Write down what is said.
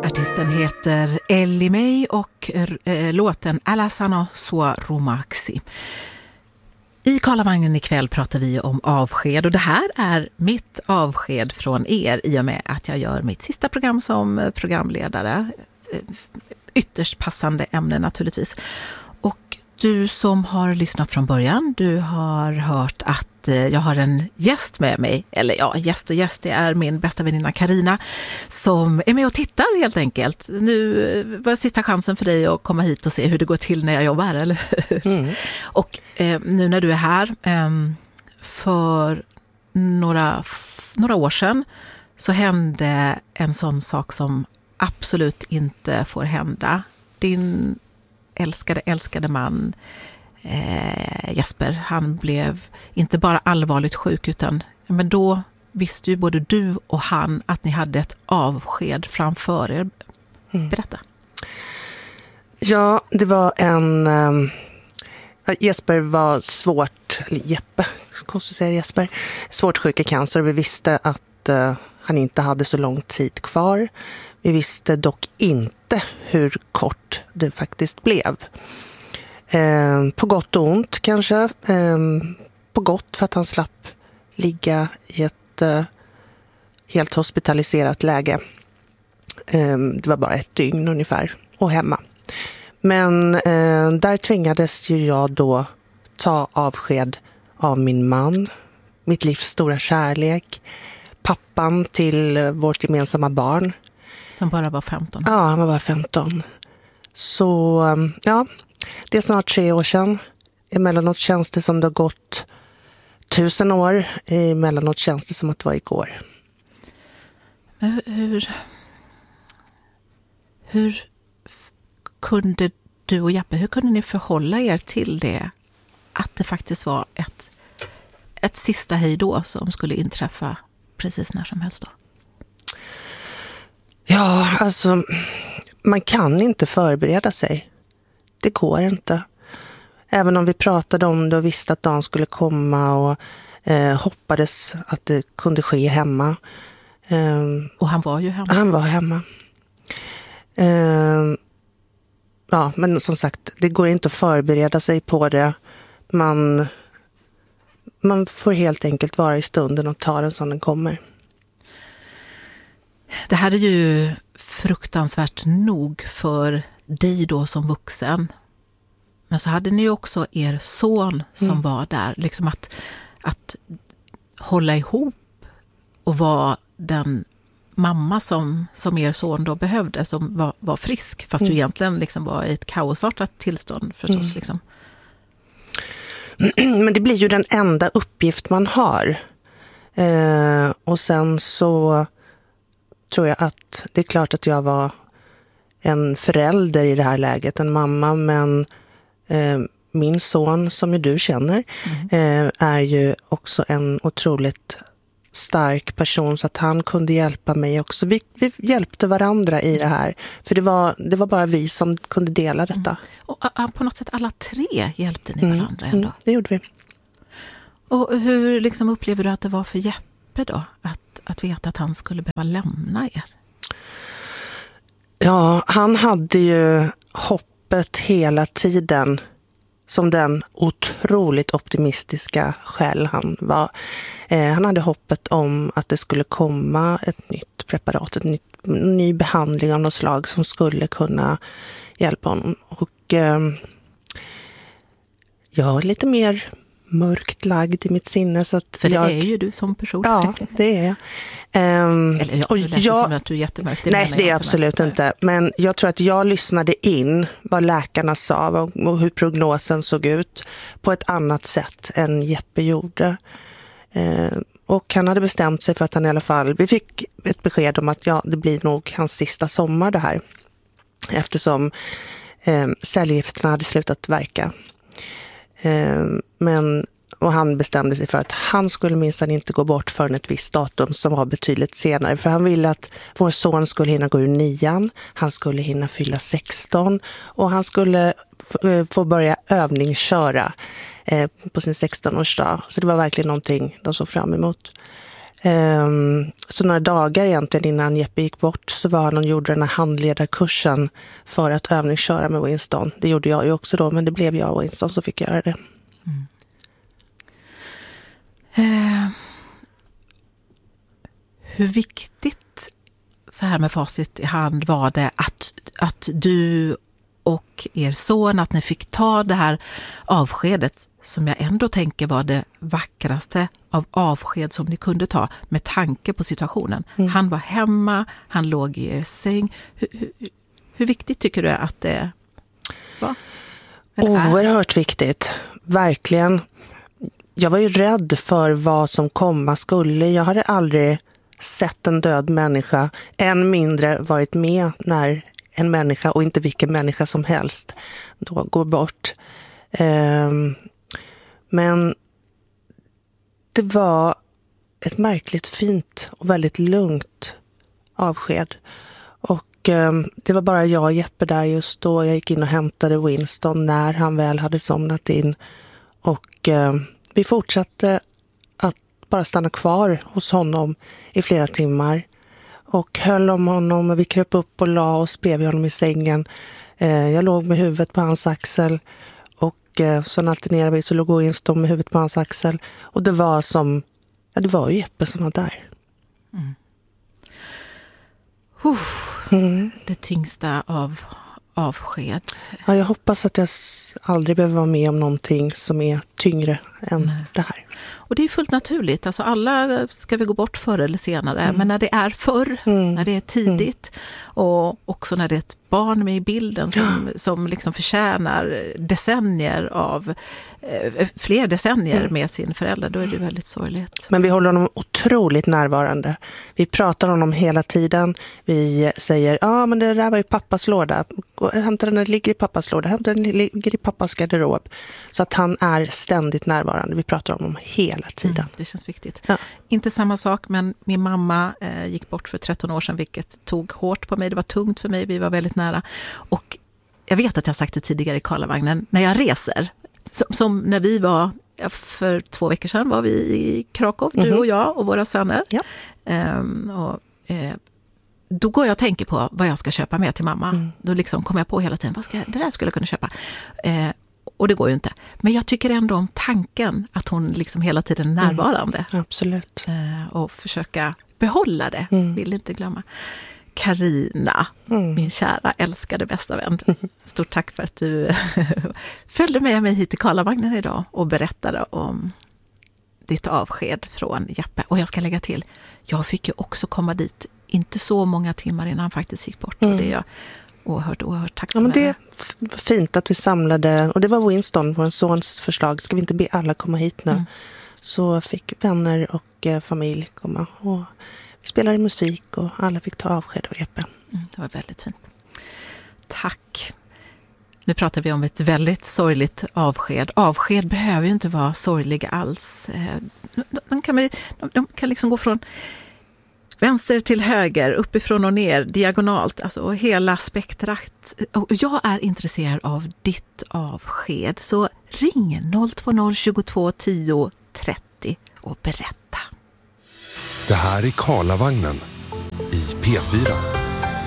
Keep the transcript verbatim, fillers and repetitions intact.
Artisten heter Ellie May och äh, låten Alla Sano Sua Romaxi. I Karlavagnen ikväll pratar vi om avsked, och det här är mitt avsked från er i och med att jag gör mitt sista program som programledare. Ytterst passande ämne naturligtvis. Och du som har lyssnat från början, du har hört att jag har en gäst med mig, eller ja, gäst och gäst, det är min bästa väninna Karina som är med och tittar helt enkelt. Nu var sista chansen för dig att komma hit och se hur det går till när jag jobbar, eller hur? Mm. Och eh, nu när du är här, eh, för några, några år sedan så hände en sån sak som absolut inte får hända. Din älskade, älskade man eh, Jesper, han blev inte bara allvarligt sjuk, utan men då visste ju både du och han att ni hade ett avsked framför er. Berätta. Ja, det var en äh, Jesper var svårt, eller Jeppe, konstigt att säga Jesper, svårt sjuk i cancer. Vi visste att äh, han inte hade så lång tid kvar. Vi visste dock inte hur kort det faktiskt blev. Eh, på gott och ont kanske. Eh, på gott för att han slapp ligga i ett eh, helt hospitaliserat läge. Eh, det var bara ett dygn ungefär och hemma. Men eh, där tvingades ju jag då ta avsked av min man. Mitt livs stora kärlek. Pappan till vårt gemensamma barn. Som bara var femton. Ja, han var bara femton. Så ja, det är snart tre år sedan. Emellanåt känns det som det har gått tusen år. Emellanåt känns det som att det var igår. Men hur, hur kunde du och Jeppe, hur kunde ni förhålla er till det? Att det faktiskt var ett, ett sista hej då som skulle inträffa precis när som helst då? Ja, alltså man kan inte förbereda sig. Det går inte. Även om vi pratade om det och visste att dagen skulle komma och eh, hoppades att det kunde ske hemma. Eh, och han var ju hemma. Han var hemma. Eh, ja, men som sagt, det går inte att förbereda sig på det. Man, man får helt enkelt vara i stunden och ta den som den kommer. Det här är ju fruktansvärt nog för dig då som vuxen. Men så hade ni ju också er son som mm. var där. Liksom att, att hålla ihop och vara den mamma som, som er son då behövde. Som var, var frisk, fast mm. du egentligen liksom var i ett kaosartat tillstånd förstås. Mm. Liksom. Men det blir ju den enda uppgift man har. Eh, och sen så tror jag att det är klart att jag var en förälder i det här läget, en mamma, men eh, min son som ju du känner mm. eh, är ju också en otroligt stark person, så att han kunde hjälpa mig också. Vi, vi hjälpte varandra i det här, för det var, det var bara vi som kunde dela detta. Mm. Och uh, på något sätt alla tre hjälpte ni varandra mm. ändå? Mm, det gjorde vi. Och hur liksom upplever du att det var för Jeppe då, att att veta att han skulle behöva lämna er? Ja, han hade ju hoppet hela tiden, som den otroligt optimistiska själ han var. Eh, han hade hoppet om att det skulle komma ett nytt preparat, ett nytt, en ny behandling av något slag som skulle kunna hjälpa honom. Och eh, jag är lite mer mörkt lagd i mitt sinne. Så att För det jag, är ju du som person. Ja, det är jag. Um, Eller jag, och det jag som att du är jättemörkt. Det nej, det är absolut mörkt. Inte. Men jag tror att jag lyssnade in vad läkarna sa och, och hur prognosen såg ut på ett annat sätt än Jeppe gjorde. Uh, och han hade bestämt sig för att han i alla fall... Vi fick ett besked om att ja, det blir nog hans sista sommar det här. Eftersom um, cellgifterna hade slutat verka. Um, men... Och han bestämde sig för att han skulle minsann inte gå bort förrän ett visst datum som var betydligt senare. För han ville att vår son skulle hinna gå ur nian, han skulle hinna fylla sexton och han skulle få börja övningsköra på sin sexton-årsdag. Så det var verkligen någonting de såg fram emot. Um, så några dagar egentligen innan Jeppe gick bort så var han och gjorde den här handledarkursen för att övningsköra med Winston. Det gjorde jag ju också då, men det blev jag och Winston som fick göra det. Mm. Uh, hur viktigt så här med facit i hand var det att, att du och er son, att ni fick ta det här avskedet som jag ändå tänker var det vackraste av avsked som ni kunde ta med tanke på situationen. Mm. Han var hemma, han låg i er säng. Hur, hur, hur viktigt tycker du att det var? Oerhört viktigt, verkligen. Jag var ju rädd för vad som komma skulle. Jag hade aldrig sett en död människa, än mindre varit med när en människa, och inte vilken människa som helst, då går bort. Um, men det var ett märkligt fint och väldigt lugnt avsked. Och um, det var bara jag och Jeppe där just då. Jag gick in och hämtade Winston när han väl hade somnat in. Och um, vi fortsatte att bara stanna kvar hos honom i flera timmar. Och höll om honom och vi kröp upp och la oss bredvid honom i sängen. Eh, jag låg med huvudet på hans axel. Och eh, så alternerade vi, så låg Winston med huvudet på hans axel. Och det var som, ja det var ju Jeppe som var där. Mm. Uff, mm. Det tyngsta av avsked. Ja, jag hoppas att jag aldrig behöver vara med om någonting som är tyngre än Nej. det här. Och det är fullt naturligt. Alltså alla ska vi gå bort förr eller senare. Mm. Men när det är förr, mm. när det är tidigt mm. och också när det är ett barn med i bilden som, ja. som liksom förtjänar decennier av eh, fler decennier mm. med sin förälder, då är det väldigt sorgligt. Men vi håller honom otroligt närvarande. Vi pratar om honom hela tiden. Vi säger, ja ah, men det där var ju pappas låda. Hämta den, den ligger i pappas låda. Hämta den, ligger i pappas garderob. Så att han är ständigt närvarande. Vi pratar om honom hela tiden. Mm, det känns viktigt. Ja. Inte samma sak, men min mamma eh, gick bort för tretton år sedan, vilket tog hårt på mig. Det var tungt för mig. Vi var väldigt nära. Och jag vet att jag sagt det tidigare i Karlavagnen, när jag reser, som, som när vi var, för två veckor sedan var vi i Krakow, mm-hmm. du och jag och våra söner. Ja. Um, och, eh, då går jag och tänker på vad jag ska köpa med till mamma. Mm. Då liksom kommer jag på hela tiden, vad ska jag, det där skulle jag kunna köpa. Eh, och det går ju inte. Men jag tycker ändå om tanken att hon liksom hela tiden är närvarande. Mm. Absolut. Eh, och försöka behålla det, mm. vill inte glömma. Carina, mm. min kära, älskade bästa vän. Stort tack för att du följde med mig hit till Karlavagnen idag och berättade om ditt avsked från Jeppe. Och jag ska lägga till, jag fick ju också komma dit inte så många timmar innan han faktiskt gick bort. Mm. Och det är jag oerhört, oerhört tacksam. Ja, men det är f- fint att vi samlade, och det var Winston, vår sons förslag. Ska vi inte be alla komma hit nu? Mm. Så fick vänner och eh, familj komma, och vi spelade musik och alla fick ta avsked av Jeppe. Mm, det var väldigt fint. Tack. Nu pratar vi om ett väldigt sorgligt avsked. Avsked behöver ju inte vara sorgliga alls. De kan, de, de kan liksom gå från vänster till höger, uppifrån och ner, diagonalt, alltså hela spektrat. Och jag är intresserad av ditt avsked, så ring noll två noll tjugotvå tio trettio och berätta. Det här är Karlavagnen i P fyra.